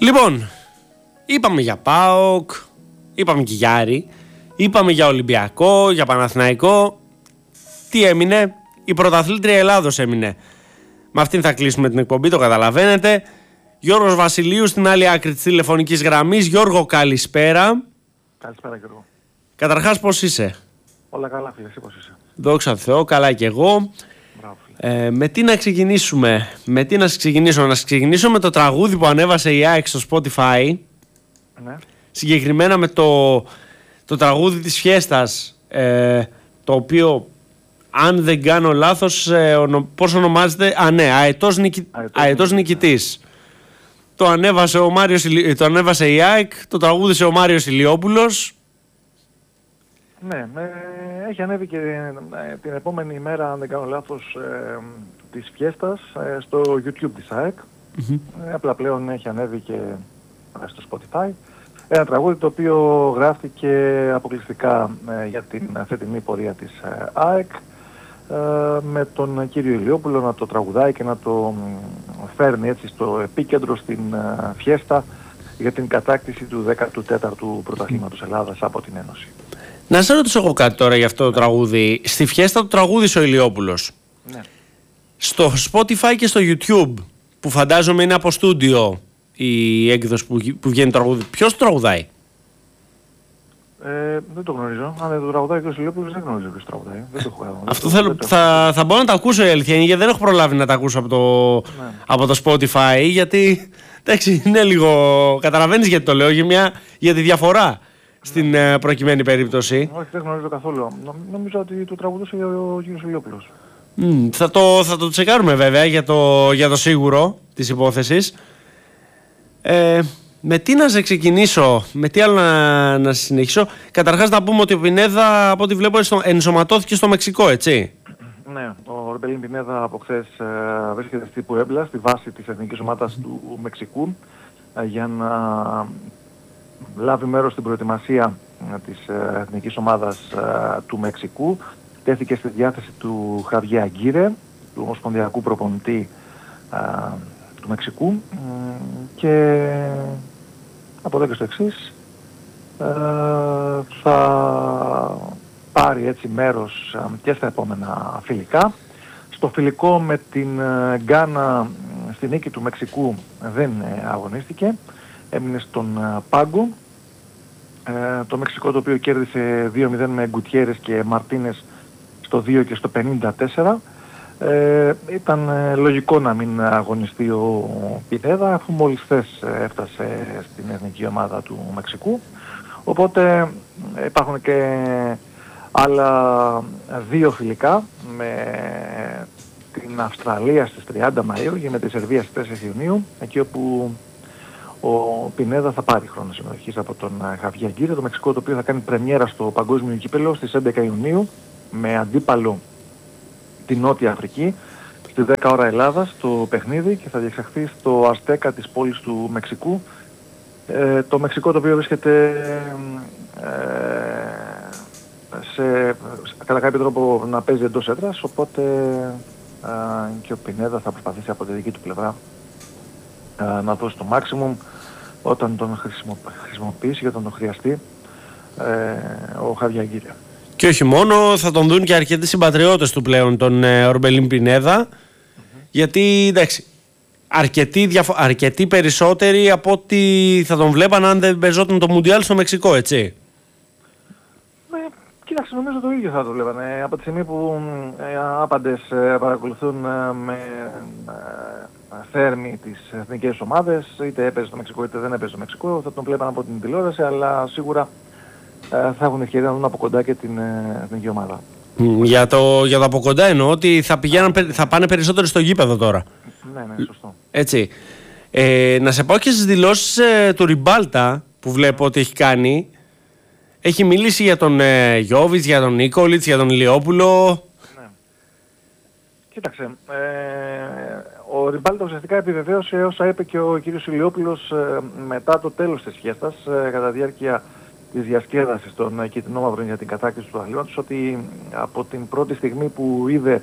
Λοιπόν, είπαμε για ΠΑΟΚ, είπαμε και για Άρη, είπαμε για Ολυμπιακό, για Παναθηναϊκό. Τι έμεινε? Η πρωταθλήτρια Ελλάδος έμεινε. Με αυτήν θα κλείσουμε την εκπομπή, το καταλαβαίνετε. Γιώργος Βασιλείου στην άλλη άκρη της τηλεφωνικής γραμμής. Γιώργο, καλησπέρα. Καλησπέρα, Γιώργο. Καταρχάς, πώς είσαι? Όλα καλά, φίλε, εσύ πώς είσαι? Δόξα τω Θεώ, καλά και εγώ. Μπράβο, φίλε. Με τι να ξεκινήσουμε? Να ξεκινήσω με το τραγούδι που ανέβασε η ΑΕΚ στο Spotify. Ναι. Συγκεκριμένα με το τραγούδι της Φιέστας, το οποίο, αν δεν κάνω λάθος, πώς ονομάζεται? Αετός Νικητής. Το ανέβασε η ΑΕΚ, το τραγούδισε ο Μάριος Ηλιόπουλος. Ναι, έχει ανέβει και την επόμενη ημέρα, αν δεν κάνω λάθος, της Φιέστας στο YouTube της ΑΕΚ. Απλά πλέον έχει ανέβει και στο Spotify. Ένα τραγούδι το οποίο γράφτηκε αποκλειστικά για την φετινή πορεία της ΑΕΚ, με τον κύριο Ηλιόπουλο να το τραγουδάει και να το φέρνει έτσι στο επίκεντρο στην Φιέστα για την κατάκτηση του 14ου πρωταθλήματος Ελλάδας από την Ένωση. Να σε ρωτήσω εγώ κάτι τώρα για αυτό το τραγούδι. Στη Φιέστα το τραγούδισε ο Ηλιόπουλος. Ναι. Στο Spotify και στο YouTube, που φαντάζομαι είναι από στούντιο η έκδοση που βγαίνει το τραγούδι, ποιος το τραγουδάει? Δεν το γνωρίζω. Αν δεν το τραγουδάει και ο Ηλιόπουλος, δεν γνωρίζω ποιος τραγουδάει. Δεν το έχω κάνει. Αυτό θα μπορώ να το ακούσω, η αλήθεια είναι, γιατί δεν έχω προλάβει να το ακούσω από το Spotify, γιατί εντάξει, είναι λίγο. Καταλαβαίνεις γιατί το λέω, για τη διαφορά στην προκειμένη περίπτωση. Όχι, δεν γνωρίζω καθόλου. Νομίζω ότι το τραγουδούσε ο κ. Ηλιόπουλος. Θα το τσεκάρουμε βέβαια για το σίγουρο της υπόθεσης. Με τι να σε ξεκινήσω, με τι άλλο να συνεχίσω? Καταρχάς να πούμε ότι ο Πινέδα, από ό,τι βλέπω, ενσωματώθηκε στο Μεξικό, έτσι? Ναι, ο Ορμπελίν Πινέδα από χθες βρίσκεται στη Πουέμπλα, στη βάση της εθνικής ομάδας του Μεξικού, για να λάβει μέρος στην προετοιμασία της εθνικής ομάδας του Μεξικού. Τέθηκε στη διάθεση του Χαβιέ Αγκίρε, του ομοσπονδιακού προπονητή του Μεξικού, και από εδώ και στο εξής θα πάρει έτσι μέρος και στα επόμενα φιλικά. Στο φιλικό με την Γκάνα στη νίκη του Μεξικού δεν αγωνίστηκε, έμεινε στον πάγκο. Το Μεξικό, το οποίο κέρδισε 2-0 με Γκουτιέρες και Μαρτίνες στο 2 και στο 54. Ήταν λογικό να μην αγωνιστεί ο Πινέδα, αφού μόλις χθες έφτασε στην εθνική ομάδα του Μεξικού. Οπότε υπάρχουν και άλλα δύο φιλικά, με την Αυστραλία στις 30 Μαΐου και με τη Σερβία στις 4 Ιουνίου, εκεί όπου ο Πινέδα θα πάρει χρόνο συμμετοχής από τον Χαβιέ Αγκίρε. Το Μεξικό, το οποίο θα κάνει πρεμιέρα στο Παγκόσμιο Κύπελλο στις 11 Ιουνίου με αντίπαλο την Νότια Αφρική, στη 10 ώρα Ελλάδας το παιχνίδι, και θα διεξαχθεί στο Αστέκα της πόλης του Μεξικού. Το Μεξικό, το οποίο βρίσκεται κατά κάποιο τρόπο να παίζει εντός έδρας, οπότε και ο Πινέδα θα προσπαθήσει από τη δική του πλευρά να δώσει το maximum όταν τον χρησιμοποιήσει και όταν τον χρειαστεί ο Χαβιέ Αγκίρε. Και όχι μόνο, θα τον δουν και αρκετοί συμπατριώτες του πλέον, τον Ορμπελίν Πινέδα, γιατί εντάξει, αρκετοί περισσότεροι από ό,τι θα τον βλέπαν αν δεν παίζονταν το Μουντιάλ στο Μεξικό, έτσι? Κοίταξε, νομίζω το ίδιο θα το βλέπανε. Από τη στιγμή που άπαντες παρακολουθούν με θέρμη τις εθνικές ομάδες, είτε έπαιζε στο Μεξικό είτε δεν έπαιζε στο Μεξικό, θα τον βλέπαν από την τηλεόραση, αλλά σίγουρα θα έχουν ευκαιρία να δουν από κοντά και την εθνική ομάδα. Για το από κοντά εννοώ ότι θα πάνε περισσότερο στο γήπεδο τώρα. Ναι, σωστό. Έτσι. Να σε πάω και στις δηλώσεις του Ριμπάλτα που βλέπω ότι έχει κάνει. Έχει μιλήσει για τον Γιόβιτς, για τον Νίκολιτς, για τον Ηλιόπουλο. Ναι. Κοίταξε, ο Ριμπάλτα ουσιαστικά επιβεβαίωσε όσα είπε και ο κύριος Ηλιόπουλος μετά το τέλος της φιέστας, κατά τη διάρκεια της διασκέδασης των Κιτρινόμαυρων για την κατάκτηση του αθλήματος, ότι από την πρώτη στιγμή που είδε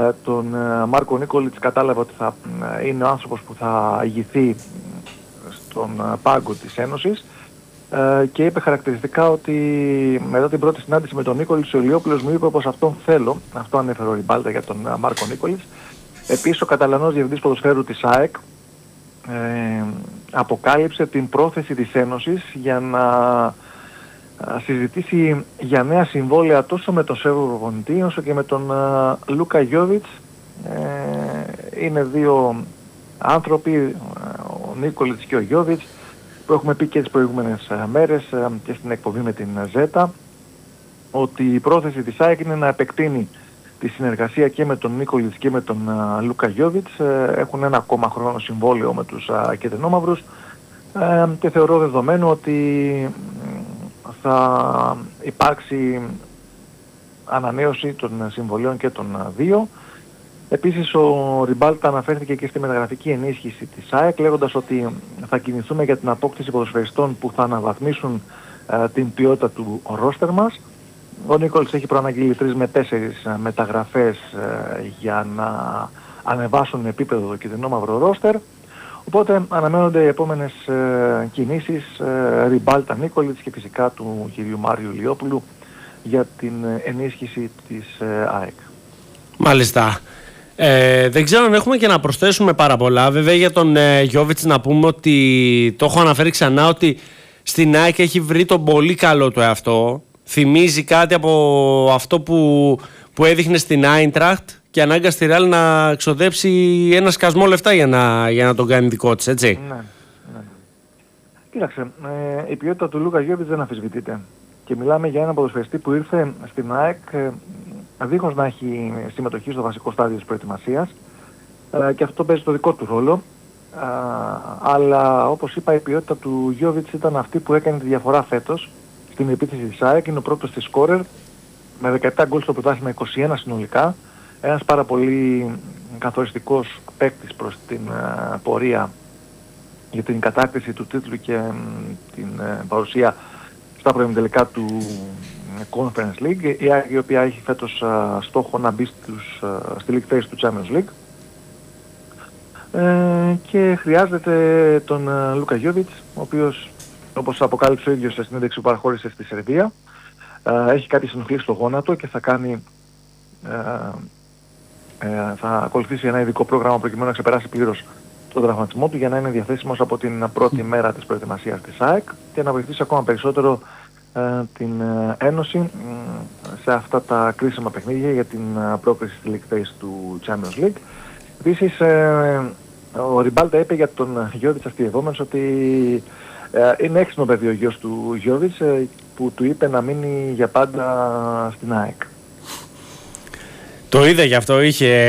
τον Μάρκο Νίκολιτς κατάλαβε ότι θα είναι ο άνθρωπος που θα ηγηθεί στον πάγκο της Ένωσης και είπε χαρακτηριστικά ότι μετά την πρώτη συνάντηση με τον Νίκολιτς, ο Ηλιόπουλος μου είπε πως αυτόν θέλω. Αυτό ανέφερε ο Ριμπάλτα για τον Μάρκο Νίκολιτς. Επίσης ο Καταλανός διευθυντής ποδοσφαίρου της ΑΕΚ αποκάλυψε την πρόθεση της Ένωσης για να συζητήσει για νέα συμβόλαια τόσο με τον Σέρβο προπονητή όσο και με τον Λούκα Γιόβιτς. Είναι δύο άνθρωποι, ο Νίκολιτς και ο Γιόβιτς, που έχουμε πει και τις προηγούμενες μέρες και στην εκπομπή με την Ζέτα, ότι η πρόθεση της ΑΕΚ είναι να επεκτείνει τη συνεργασία και με τον Νίκολιτς και με τον Λούκα Γιόβιτς. Έχουν ένα ακόμα χρόνο συμβόλαιο με τους κεντρινόμαυρους και θεωρώ δεδομένο ότι θα υπάρξει ανανέωση των συμβολίων και των δύο. Επίσης ο Ριμπάλτα αναφέρθηκε και στη μεταγραφική ενίσχυση της ΑΕΚ, λέγοντας ότι θα κινηθούμε για την απόκτηση ποδοσφαιριστών που θα αναβαθμίσουν την ποιότητα του ρόστερ μας. Ο Νίκολς έχει προαναγγείλει 3 με 4 μεταγραφές για να ανεβάσουν επίπεδο το κυτρινόμαυρο ρόστερ. Οπότε αναμένονται οι επόμενες κινήσεις Ριμπάλτα, Νίκολιτς και φυσικά του κυρίου Μάριου Ηλιόπουλου για την ενίσχυση της ΑΕΚ. Μάλιστα. Δεν ξέρω αν έχουμε και να προσθέσουμε πάρα πολλά. Βέβαια για τον Γιόβιτς να πούμε ότι το έχω αναφέρει ξανά ότι στην ΑΕΚ έχει βρει τον πολύ καλό του εαυτό. Θυμίζει κάτι από αυτό που έδειχνε στην Άιντραχτ και ανάγκασε τη Ρεάλ να ξοδέψει ένα σκασμό λεφτά για να τον κάνει δικό της, έτσι. Ναι. Κοίταξε, η ποιότητα του Λούκα Γιόβιτς δεν αμφισβητείται. Και μιλάμε για έναν ποδοσφαιριστή που ήρθε στην ΑΕΚ δίχως να έχει συμμετοχή στο βασικό στάδιο της προετοιμασίας και αυτό παίζει το δικό του ρόλο. Αλλά όπως είπα, η ποιότητα του Γιόβιτς ήταν αυτή που έκανε τη διαφορά φέτος στην επίθεση της ΑΕΚ. Είναι ο πρώτος της σκόρερ με 17 γκολ στο πρωτάθλημα, 21 συνολικά. Ένας πάρα πολύ καθοριστικός παίκτης προς την πορεία για την κατάκτηση του τίτλου και την παρουσία στα προημιτελικά του Conference League, η οποία έχει φέτος στόχο να μπει στη League Phase του Champions League. Και χρειάζεται τον Λούκα Γιόβιτς, ο οποίος, όπως αποκάλυψε ο ίδιος σε συνέντευξη που παραχώρησε στη Σερβία, έχει κάποιες ενοχλήσεις στο γόνατο και θα ακολουθήσει ένα ειδικό πρόγραμμα προκειμένου να ξεπεράσει πλήρως τον τραυματισμό του για να είναι διαθέσιμος από την πρώτη μέρα της προετοιμασίας της ΑΕΚ και να βοηθήσει ακόμα περισσότερο την Ένωση σε αυτά τα κρίσιμα παιχνίδια για την πρόκριση στη League Phase του Champions League. Επίσης, ο Ριμπάλτα είπε για τον Γιόβιτς αστειευόμενος ότι είναι έξυπνο παιδί ο γιος του Γιόβιτς που του είπε να μείνει για πάντα στην ΑΕΚ. Το είδα γι' αυτό, είχε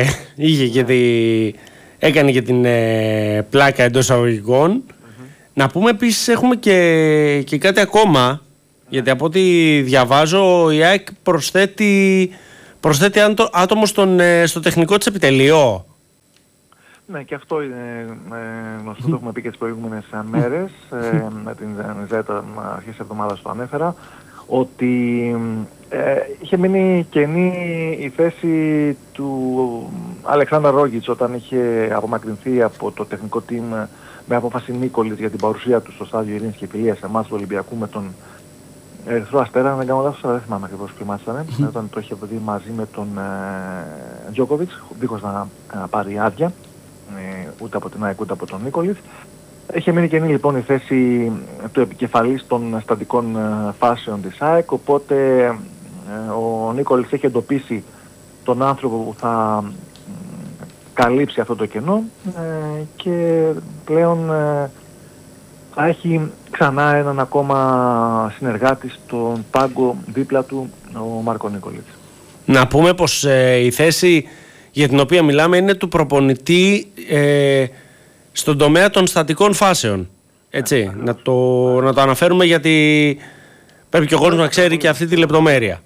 έκανε και την πλάκα εντός αγωγικών. Να πούμε επίσης έχουμε και κάτι ακόμα, γιατί από ό,τι διαβάζω η ΑΕΚ προσθέτει άτομο στο τεχνικό της επιτελείο. Ναι, και αυτό είναι γνωστό, το έχουμε πει και τις προηγούμενες μέρες, με την Ζέτα αρχές εβδομάδας το ανέφερα, ότι είχε μείνει κενή η θέση του Αλεξάνδρα Ρόγιτς όταν είχε απομακρυνθεί από το τεχνικό team με απόφαση Νίκολιτς για την παρουσία του στο στάδιο Ειρήνης και Φιλίας σε μάτς του Ολυμπιακού με τον Ερυθρό Αστέρα. Αν δεν κάνω λάθος, δεν θυμάμαι ακριβώς ποιο μάτς ήταν, όταν το είχε δει μαζί με τον Τζόκοβιτς, δίχως να πάρει άδεια, ούτε από την ΑΕΚ ούτε από τον Νίκολιτς. Έχει μείνει κενή λοιπόν η θέση του επικεφαλής των στατικών φάσεων της ΑΕΚ, οπότε ο Νίκολιτς έχει εντοπίσει τον άνθρωπο που θα καλύψει αυτό το κενό και πλέον θα έχει ξανά έναν ακόμα συνεργάτη στον πάγκο δίπλα του, ο Μάρκο Νίκολιτς. Να πούμε πως η θέση για την οποία μιλάμε είναι του προπονητή στον τομέα των στατικών φάσεων. Έτσι, να το αναφέρουμε γιατί πρέπει και ο κόσμος να ξέρει και αυτή τη λεπτομέρεια.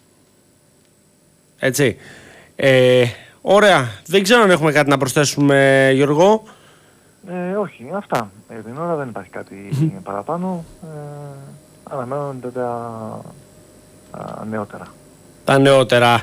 Έτσι. Ωραία. Δεν ξέρω αν έχουμε κάτι να προσθέσουμε, Γιώργο. Όχι, αυτά. Την ώρα δεν υπάρχει κάτι παραπάνω. Αναμένονται τα νεότερα. Τα νεότερα.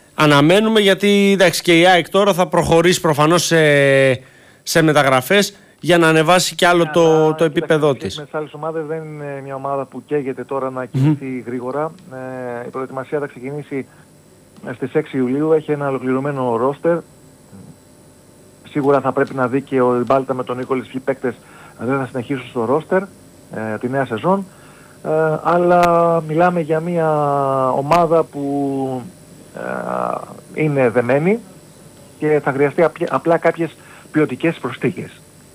Αναμένουμε γιατί εντάξει, και η ΑΕΚ τώρα θα προχωρήσει προφανώς σε μεταγραφές. για να ανεβάσει κι άλλο το επίπεδό της. Με τις άλλες ομάδες δεν είναι μια ομάδα που καίγεται τώρα να κινηθεί γρήγορα. Η προετοιμασία θα ξεκινήσει στις 6 Ιουλίου, έχει ένα ολοκληρωμένο ρόστερ. Σίγουρα θα πρέπει να δει και ο Ριμπάλτα με τον Νίκολης ποιοι παίκτες δεν θα συνεχίσουν στο ρόστερ τη νέα σεζόν. Αλλά μιλάμε για μια ομάδα που είναι δεμένη και θα χρειαστεί απλά κάποιες ποιοτικές προσθήκες.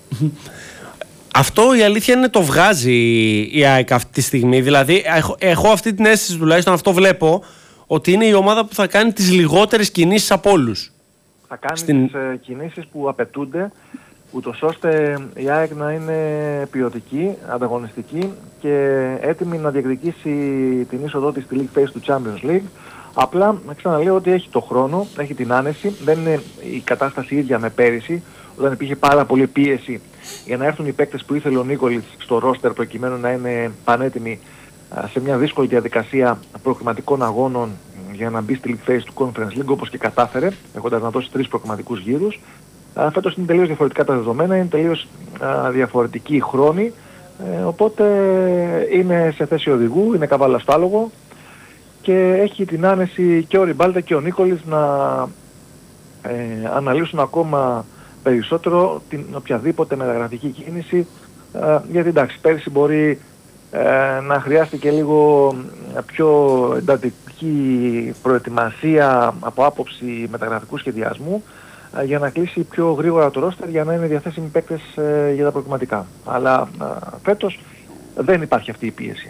Αυτό η αλήθεια είναι το βγάζει η ΑΕΚ αυτή τη στιγμή. Δηλαδή έχω αυτή την αίσθηση, τουλάχιστον αυτό βλέπω, ότι είναι η ομάδα που θα κάνει τις λιγότερες κινήσεις από όλους. Θα κάνει τις κινήσεις που απαιτούνται, ούτως ώστε η ΑΕΚ να είναι ποιοτική, ανταγωνιστική και έτοιμη να διεκδικήσει την είσοδό της στη League Phase του Champions League. Απλά ξαναλέω ότι έχει το χρόνο, έχει την άνεση, δεν είναι η κατάσταση ίδια με πέρυσι, όταν υπήρχε πάρα πολύ πίεση για να έρθουν οι παίκτες που ήθελε ο Νίκολιτς στο ρόστερ προκειμένου να είναι πανέτοιμοι σε μια δύσκολη διαδικασία προκριματικών αγώνων για να μπει στη League Phase του Conference League, όπως και κατάφερε, έχοντας να δώσει 3 προκριματικούς γύρους. Φέτος είναι τελείως διαφορετικά τα δεδομένα, είναι τελείως διαφορετική η χρόνη, οπότε είναι σε θέση οδηγού, είναι καβάλα στο άλογο και έχει την άνεση και ο Ριμπάλτα και ο Νίκολης να αναλύσουν ακόμα περισσότερο την οποιαδήποτε μεταγραφική κίνηση, γιατί εντάξει, πέρυσι μπορεί να χρειάστηκε λίγο πιο εντατική προετοιμασία από άποψη μεταγραφικού σχεδιασμού για να κλείσει πιο γρήγορα το ρόστερ για να είναι διαθέσιμοι παίκτες για τα προκριματικά. Αλλά φέτος δεν υπάρχει αυτή η πίεση.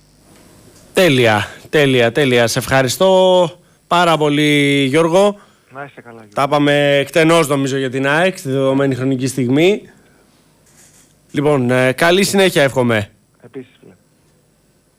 Τέλεια. Σε ευχαριστώ πάρα πολύ, Γιώργο. Να είσαι καλά, Γιώργο. Τα είπαμε εκτενώς νομίζω για την ΑΕΚ στη δεδομένη χρονική στιγμή. Λοιπόν, καλή συνέχεια εύχομαι. Επίσης, φίλε.